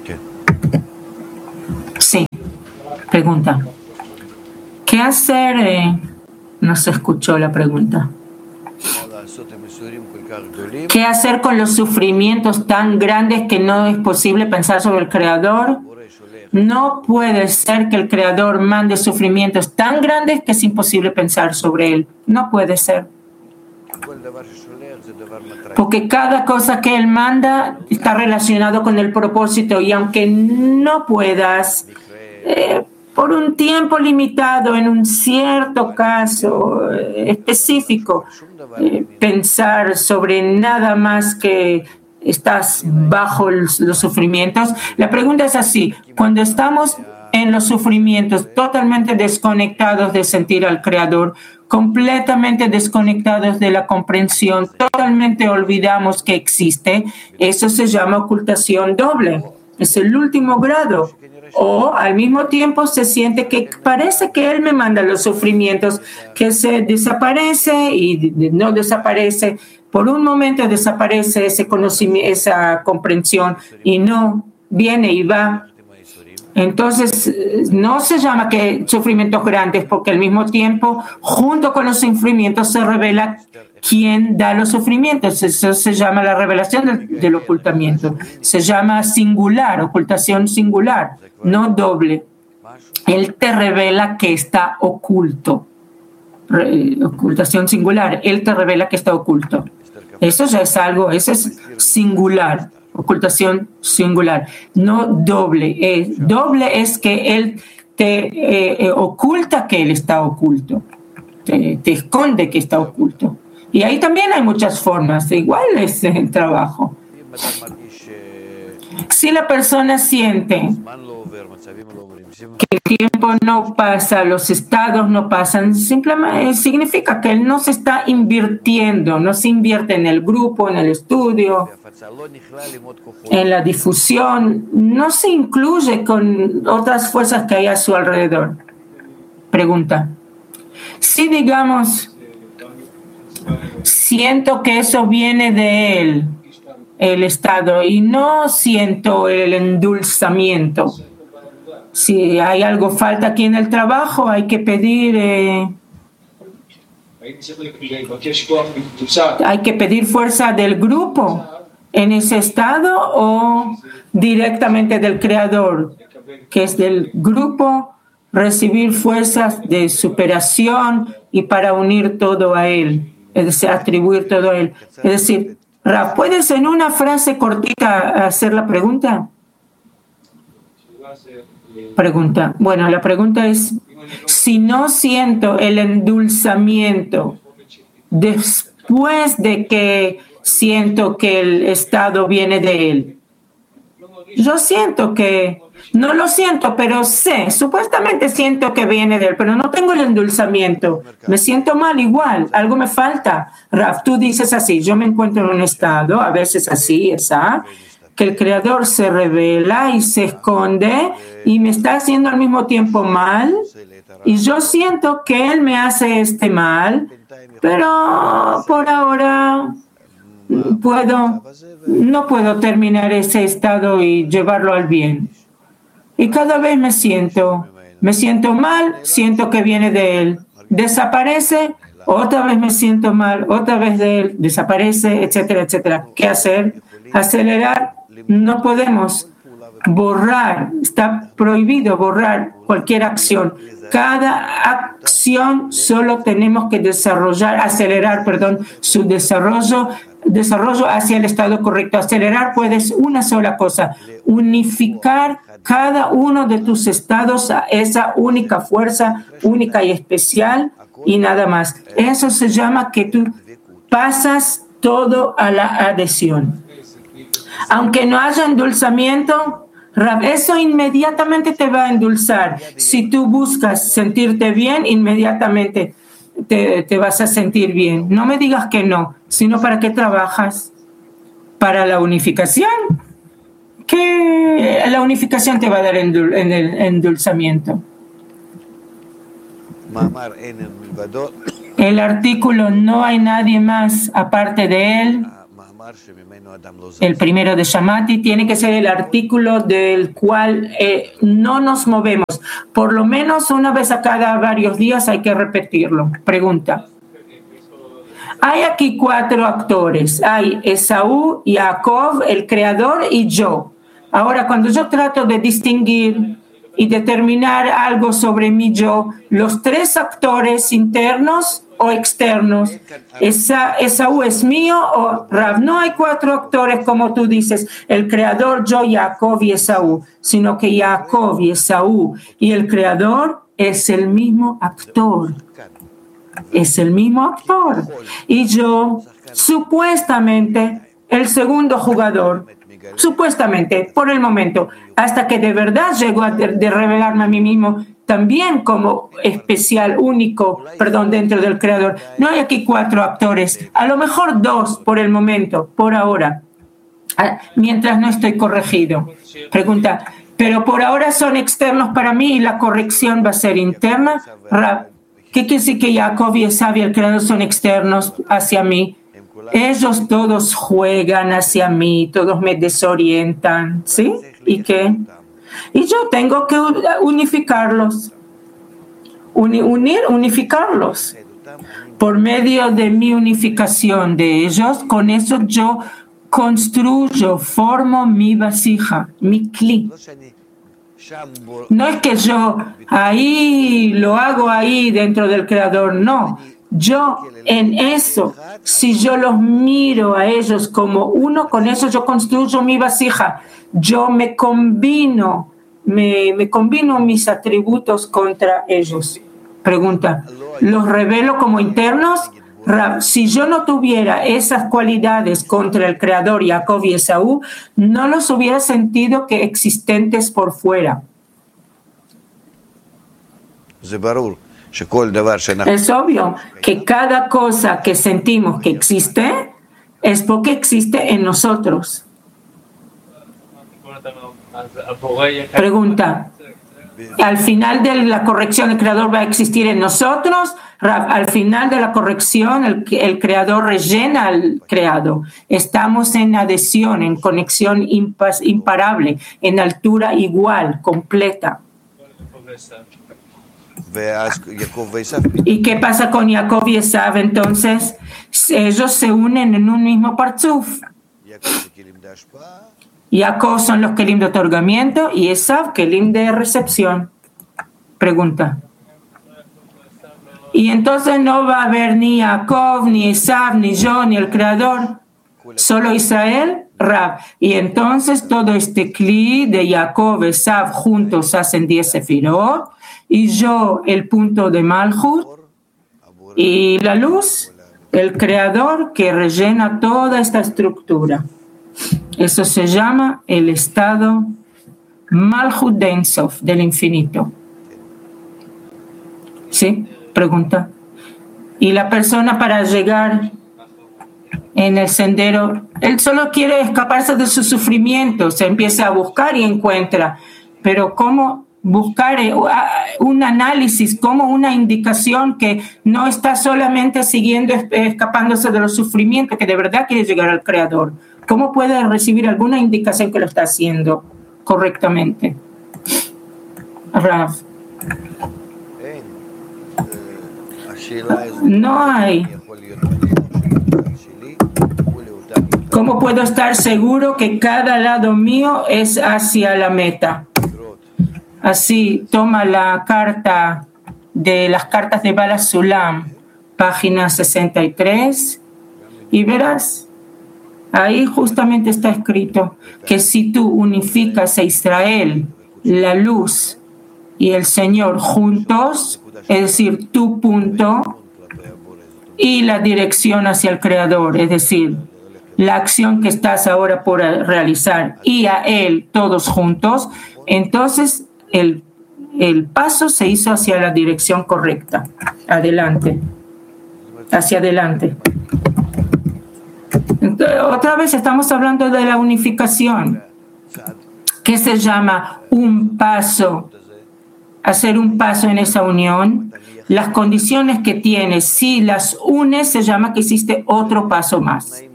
Sí, pregunta. ¿Qué hacer? No se escuchó la pregunta. ¿Qué hacer con los sufrimientos tan grandes que no es posible pensar sobre el Creador? No puede ser que el Creador mande sufrimientos tan grandes que es imposible pensar sobre Él. No puede ser. Porque cada cosa que Él manda está relacionado con el propósito, y aunque no puedas por un tiempo limitado, en un cierto caso específico, pensar sobre nada más que estás bajo los sufrimientos. La pregunta es así: cuando estamos en los sufrimientos totalmente desconectados de sentir al Creador, completamente desconectados de la comprensión, totalmente olvidamos que existe, eso se llama ocultación doble. Es el último grado. O al mismo tiempo se siente que parece que Él me manda los sufrimientos, que se desaparece y no desaparece. Por un momento desaparece ese conocimiento, esa comprensión, y no viene y va. Entonces no se llama que sufrimientos grandes, porque al mismo tiempo, junto con los sufrimientos, se revela quién da los sufrimientos. Eso se llama la revelación del ocultamiento. Se llama singular, ocultación singular, no doble. Él te revela que está oculto. Ocultación singular. Él te revela que está oculto. Eso ya es algo, eso es singular. Ocultación singular, no doble. Doble es que Él te oculta que Él está oculto. Te esconde que está oculto. Y ahí también hay muchas formas. Igual es el trabajo. Si la persona siente que el tiempo no pasa, los estados no pasan, simplemente significa que él no se está invirtiendo, no se invierte en el grupo, en el estudio, en la difusión, no se incluye con otras fuerzas que hay a su alrededor. Pregunta. Si digamos, siento que eso viene de él, el estado, y no siento el endulzamiento. Si hay algo falta aquí en el trabajo, hay que pedir fuerza del grupo en ese estado, o directamente del Creador, que es del grupo, recibir fuerzas de superación y para unir todo a Él, es decir, atribuir todo a Él. Es decir, Raf, ¿puedes en una frase cortita hacer la pregunta? Pregunta. Bueno, la pregunta es: si no siento el endulzamiento después de que siento que el estado viene de Él, yo siento que, no lo siento, pero sé, supuestamente siento que viene de Él, pero no tengo el endulzamiento, me siento mal igual, algo me falta. Raf, tú dices así: yo me encuentro en un estado, a veces así, esa, que el Creador se revela y se esconde y me está haciendo al mismo tiempo mal, y yo siento que Él me hace este mal, pero por ahora no puedo terminar ese estado y llevarlo al bien. Y cada vez me siento mal, siento que viene de Él, desaparece, otra vez me siento mal, otra vez de Él, desaparece, etcétera, etcétera. ¿Qué hacer? Acelerar. No podemos borrar, está prohibido borrar cualquier acción. Cada acción solo tenemos que acelerar su desarrollo hacia el estado correcto. Acelerar puedes una sola cosa: unificar cada uno de tus estados a esa única fuerza, única y especial, y nada más. Eso se llama que tú pasas todo a la adhesión. Aunque no haya endulzamiento, eso inmediatamente te va a endulzar. Si tú buscas sentirte bien, inmediatamente te vas a sentir bien. No me digas que no, sino ¿para qué trabajas? ¿Para la unificación? ¿Qué la unificación te va a dar en el endulzamiento? El artículo: no hay nadie más aparte de Él. El primero de Shamati tiene que ser el artículo del cual no nos movemos. Por lo menos una vez a cada varios días hay que repetirlo. Pregunta. Hay aquí 4 actores. Hay Esaú, Jacob, el creador y yo. Ahora, cuando yo trato de distinguir y determinar algo sobre mi yo, los 3 actores internos o externos, Esaú es mío o Rav. No hay 4 actores como tú dices, el creador, yo, Jacob y Esaú, sino que Jacob y Esaú y el creador es el mismo actor. Es el mismo actor. Y yo, supuestamente, el segundo jugador, supuestamente, por el momento, hasta que de verdad llego a de revelarme a mí mismo también como especial, único, dentro del creador. No hay aquí 4 actores, a lo mejor 2 por el momento, por ahora, mientras no estoy corregido. Pregunta, pero por ahora son externos para mí y la corrección va a ser interna. ¿Qué quiere decir que Jacob y Esaú y el creador son externos hacia mí? Ellos todos juegan hacia mí, todos me desorientan, ¿sí? ¿Y qué? Y yo tengo que unificarlos. Unificarlos. Por medio de mi unificación de ellos, con eso yo construyo, formo mi vasija, mi kli. No es que yo ahí lo hago ahí dentro del creador, no. Yo en eso, si yo los miro a ellos como uno, con eso yo construyo mi vasija. Yo me combino mis atributos contra ellos. Pregunta, ¿los revelo como internos? Si yo no tuviera esas cualidades contra el creador Jacob y Esaú, no los hubiera sentido que existentes por fuera. Es obvio que cada cosa que sentimos que existe es porque existe en nosotros. Pregunta. Al final de la corrección, ¿el creador va a existir en nosotros? Al final de la corrección, el creador rellena al creado. Estamos en adhesión, en conexión imparable, en altura igual, completa. ¿Y qué pasa con Jacob y Esaú? Entonces, ellos se unen en un mismo parzuf. Jacob son los kelim de otorgamiento y Esaú kelim de recepción. Pregunta. Y entonces no va a haber ni Jacob, ni Esaú, ni yo, ni el creador. Solo Israel, Rav. Y entonces todo este kli de Jacob, Esaú juntos hacen 10 sefirot. Y yo, el punto de Malhut. Y la luz, el creador que rellena toda esta estructura. Eso se llama el estado Malhut de Ein Sof, del infinito. ¿Sí? Pregunta. Y la persona para llegar en el sendero, él solo quiere escaparse de su sufrimiento, se empieza a buscar y encuentra. Pero ¿cómo buscar un análisis, como una indicación que no está solamente siguiendo, escapándose de los sufrimientos, que de verdad quiere llegar al Creador? ¿Cómo puede recibir alguna indicación que lo está haciendo correctamente? Rav. No hay. ¿Cómo puedo estar seguro que cada lado mío es hacia la meta? Así, toma la carta de las cartas de Bala Sulam, página 63, y verás, ahí justamente está escrito que si tú unificas a Israel, la luz y el Señor juntos, es decir, tu punto y la dirección hacia el Creador, es decir, la acción que estás ahora por realizar y a Él todos juntos, entonces el paso se hizo hacia la dirección correcta. Adelante. Hacia adelante. Entonces, otra vez estamos hablando de la unificación. ¿Qué se llama un paso? Hacer un paso en esa unión. Las condiciones que tienes, si las unes, se llama que hiciste otro paso más.